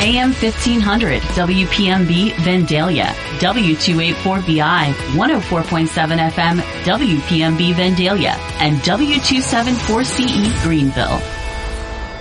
AM 1500 WPMB Vandalia, W284BI 104.7 FM WPMB Vandalia, and W274CE Greenville.